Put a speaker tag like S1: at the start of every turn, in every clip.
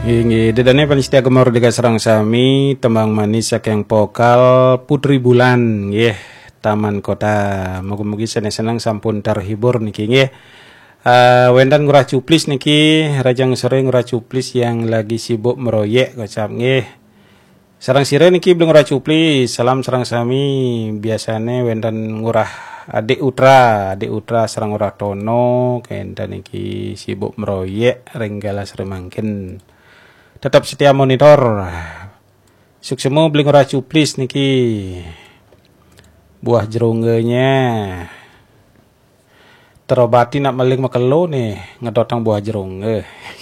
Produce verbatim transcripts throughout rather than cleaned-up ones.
S1: Ingi dedane panitia gemor dega serang sami tembang manis saking pokal Putri Bulan nggih Taman Kota. Mugi-mugi seneng-seneng sampun terhibur niki nggih. Uh, wendan ngurah cuplis niki rajang sore ngurah cuplis yang lagi sibuk meroyek kocap nggih. Sarang sire niki belum ngurah cuplis. Salam serang sami biasane wendan ngurah adik utra, adik utra serang ngurah tono kenta niki sibuk meroyek renggala seremangkin. Tetap setia monitor. Suksemu beli ngurah cuplis niki. Buah jerunggenya. Terobati nak maling makelo nih ngedotang buah jerungge.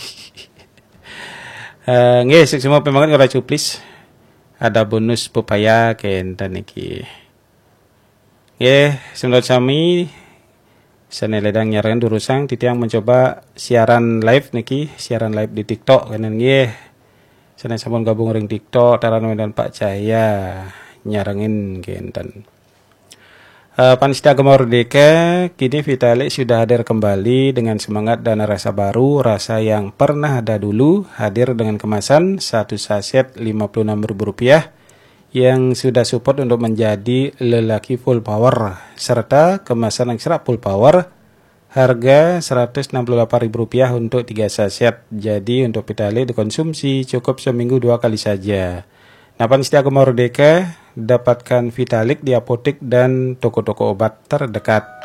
S1: uh, Nggih suksemu pemangan ngurah cuplis. Ada bonus pepaya kenta niki. Nggih, semdot sami sana ledang nyaran durusang titiang mencoba siaran live niki, siaran live di TikTok kanen nggih. Sana sampun gabung ring TikTok taran dan Pak Cahaya nyarengin kenten. Uh, Panitia Gemor Merdeka kini Vitalik sudah hadir kembali dengan semangat dan rasa baru, rasa yang pernah ada dulu, hadir dengan kemasan satu saset lima puluh enam ribu rupiah yang sudah support untuk menjadi lelaki full power serta kemasan ekstra full power harga seratus enam puluh delapan ribu rupiah untuk tiga saset. Jadi untuk Vitalik dikonsumsi cukup seminggu dua kali saja. Nah, Panitia Gemor Merdeka dapatkan Vitalik di apotek dan toko-toko obat terdekat.